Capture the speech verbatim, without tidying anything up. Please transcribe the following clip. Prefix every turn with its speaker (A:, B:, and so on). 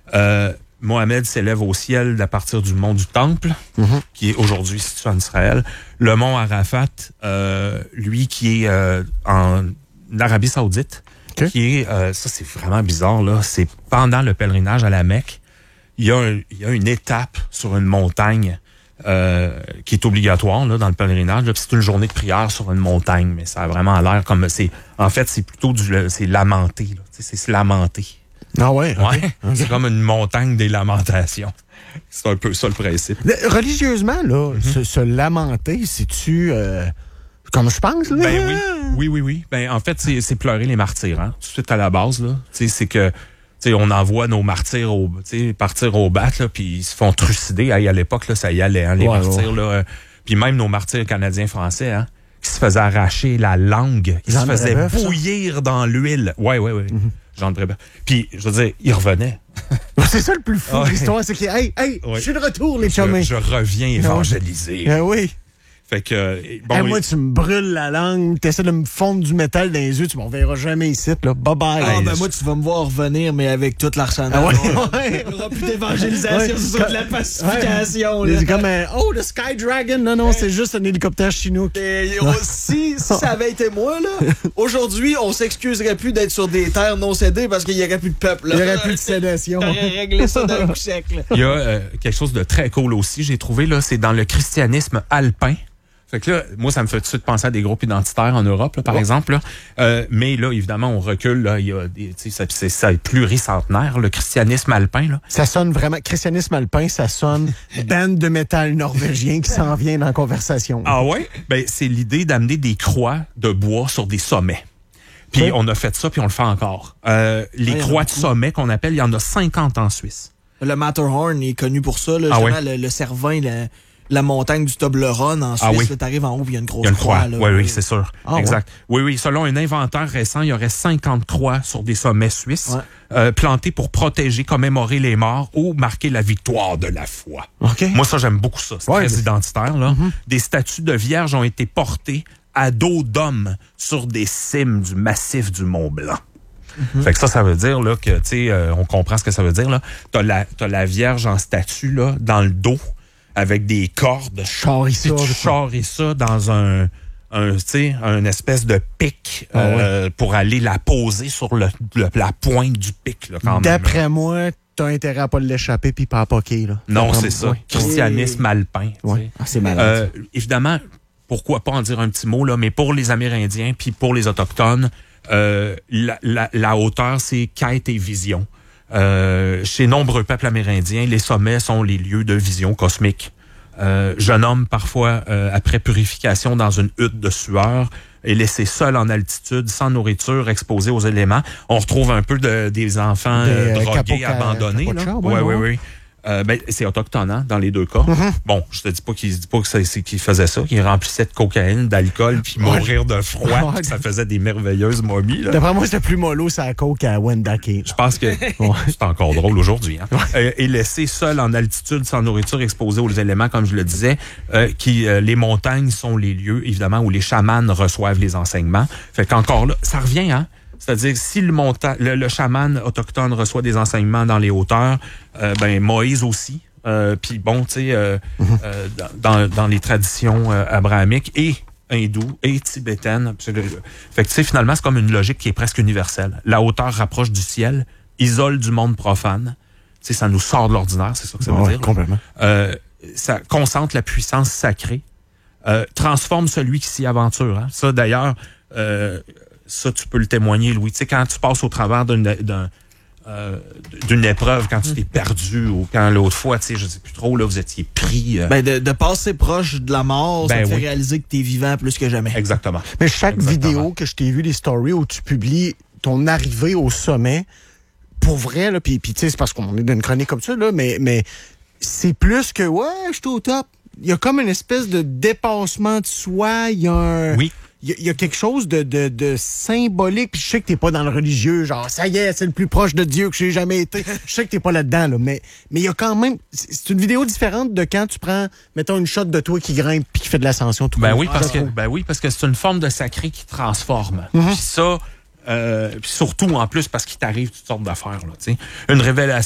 A: Euh, Mohamed s'élève au ciel à partir du mont du Temple, mm-hmm. qui est aujourd'hui situé en Israël. Le mont Arafat, euh, lui, qui est euh, en Arabie Saoudite, okay. qui est, euh, ça c'est vraiment bizarre, là, c'est pendant le pèlerinage à la Mecque, il y a, un, il y a une étape sur une montagne euh, qui est obligatoire là, dans le pèlerinage. Là, c'est une journée de prière sur une montagne, mais ça a vraiment l'air comme... c'est En fait, c'est plutôt du c'est lamenté. Là, c'est se lamenter.
B: Ah ouais? Okay.
A: Ouais, okay. C'est comme une montagne des lamentations. C'est un peu ça le principe.
B: Religieusement, là, mm-hmm. se, se lamenter, c'est-tu... Euh... Comme je pense, là.
A: Ben oui, oui, oui, oui. Ben en fait, c'est, c'est pleurer les martyrs, hein. Tout de suite à la base, là. Tu sais, c'est que, tu sais, on envoie nos martyrs au, tu sais, partir au bat, là, puis ils se font trucider. Hey, à l'époque, là, ça y allait, hein, les ouais, martyrs, ouais. là. Euh, puis même nos martyrs canadiens-français, hein, qui se faisaient arracher la langue, qui Jean se faisaient Brébeuf, bouillir ça? Dans l'huile. Ouais, ouais, ouais. Mm-hmm. Jean de Brébeuf. Puis, je veux dire, ils revenaient.
B: C'est ça le plus fou de l'histoire, c'est que, hey, hey, ouais. je suis de retour, les chumés.
A: Je, je reviens évangéliser.
B: Ah oui.
A: Fait que, bon,
B: hey, moi, tu me brûles la langue, tu essaies de me fondre du métal dans les yeux, tu m'en verras jamais ici, là. Bye bye.
C: Ah, ben, moi, tu vas me voir revenir, mais avec toute l'arsenal.
B: Ah, ouais.
C: Il n'y aura plus d'évangélisation, ouais. c'est ça, de la pacification.
B: Ouais. C'est comme un, oh, le Sky Dragon. Non, non, c'est juste un hélicoptère chinois.
C: Et, oh, si, si ça avait été moi, là, aujourd'hui, on s'excuserait plus d'être sur des terres non cédées parce qu'il n'y aurait plus de peuple, là.
B: Il n'y aurait plus de sédation.
C: On aurait réglé ça d'un coup sec, là.
A: Il y a euh, quelque chose de très cool aussi, j'ai trouvé, là, c'est dans le christianisme alpin. Fait que là, moi, ça me fait tout de suite penser à des groupes identitaires en Europe, là, par oh. exemple. Là. Euh, mais là, évidemment, on recule. Là, il y a des, ça, c'est, c'est pluricentenaire, le christianisme alpin. Là.
B: Ça sonne vraiment... Christianisme alpin, ça sonne band de métal norvégien qui s'en vient dans la conversation.
A: Ah ouais? Ben, c'est l'idée d'amener des croix de bois sur des sommets. Puis oui. on a fait ça, puis on le fait encore. Euh, les ouais, croix de sommet qu'on appelle, il y en a cinquante en Suisse.
C: Le Matterhorn est connu pour ça. Là, ah ouais. le, le Cervin... Le... La montagne du Toblerone en Suisse, ah oui. t'arrives en haut, il y a une grosse il y a une croix. croix là,
A: oui, oui, c'est sûr. Ah, exact.
B: Ouais.
A: Oui, oui. Selon un inventaire récent, il y aurait cinquante croix sur des sommets suisses ouais. euh, plantées pour protéger, commémorer les morts ou marquer la victoire de la foi.
B: Okay.
A: Moi, ça, j'aime beaucoup ça. C'est ouais, très mais... identitaire. Là. Mm-hmm. Des statues de vierges ont été portées à dos d'hommes sur des cimes du massif du Mont-Blanc. Mm-hmm. Fait que ça, ça veut dire là, que, tu sais, euh, on comprend ce que ça veut dire. Là. T'as la, t'as la Vierge en statue là, dans le dos, avec des cordes.
B: Charrie ça.
A: Tu charries ça dans un, un, tu sais, un espèce de pic ah, euh, ouais. pour aller la poser sur le, le, la pointe du pic. Là, quand
B: D'après
A: même,
B: moi, t'as intérêt à pas l'échapper puis pas à poquer. Là.
A: Non, c'est ça. Ouais. Christianisme Et... alpin.
B: Ouais. Ah, c'est malade.
A: Euh, évidemment, pourquoi pas en dire un petit mot, là, mais pour les Amérindiens puis pour les Autochtones, euh, la, la, la hauteur, c'est quête et vision. Euh, chez nombreux peuples amérindiens, les sommets sont les lieux de vision cosmique. Euh, jeune homme, parfois, euh, après purification dans une hutte de sueur, est laissé seul en altitude, sans nourriture, exposé aux éléments. On retrouve un peu de, des enfants des, euh, drogués, capoca, abandonnés. Capocha, là. Oui, oui, oui. oui. Euh, ben, c'est autochtone, hein, dans les deux cas. Mm-hmm. Bon, je te dis pas qu'il, dis pas que c'est, c'est qu'il faisait ça, qu'il remplissait de cocaïne, d'alcool, puis mourir de froid, ouais. Ça faisait des merveilleuses momies. Là.
B: D'après moi, c'était plus mollo, ça coke à Wendake.
A: Je pense que ouais. c'est encore drôle aujourd'hui. Hein. Ouais. Euh, et laissé seul en altitude, sans nourriture, exposé aux éléments, comme je le disais, euh, qui euh, les montagnes sont les lieux, évidemment, où les chamans reçoivent les enseignements. Fait qu'encore là, ça revient, hein. C'est-à-dire que si le, monta- le, le chaman autochtone reçoit des enseignements dans les hauteurs, euh, ben Moïse aussi. Euh, Puis bon, tu sais, euh, mm-hmm. euh, dans, dans les traditions euh, abrahamiques et hindoues et tibétaines. Fait que tu sais, finalement, c'est comme une logique qui est presque universelle. La hauteur rapproche du ciel, isole du monde profane. Tu sais, ça nous sort de l'ordinaire, c'est ça que ça veut
B: ouais,
A: dire.
B: Complètement.
A: Euh, ça concentre la puissance sacrée, euh, transforme celui qui s'y aventure. Hein. Ça, d'ailleurs... Euh, Ça, tu peux le témoigner, Louis. Tu sais, quand tu passes au travers d'une, d'un, euh, d'une épreuve, quand tu t'es perdu, ou quand l'autre fois, tu sais, je sais plus trop, là, vous étiez pris. Euh...
C: Ben, de, de passer proche de la mort, ben, ça te oui. fait réaliser que t'es vivant plus que jamais.
A: Exactement.
B: Mais chaque
A: Exactement.
B: vidéo que je t'ai vu, les stories où tu publies ton arrivée au sommet, pour vrai, là, puis, puis tu sais, c'est parce qu'on est dans une chronique comme ça, là, mais, mais c'est plus que, ouais, je suis au top. Il y a comme une espèce de dépassement de soi, il y a un...
A: Oui.
B: Il y, y a quelque chose de, de, de symbolique, puis je sais que t'es pas dans le religieux, genre ça y est, c'est le plus proche de Dieu que j'ai jamais été. Je sais que t'es pas là-dedans, là, mais mais il y a quand même, c'est une vidéo différente de quand tu prends, mettons, une shot de toi qui grimpe puis qui fait de l'ascension tout
A: ben
B: court.
A: oui, parce
B: ah,
A: que ben oui, parce que c'est une forme de sacré qui transforme. Mm-hmm. Puis ça, euh, puis surtout en plus parce qu'il t'arrive toutes sortes d'affaires là, tu sais, une révélation.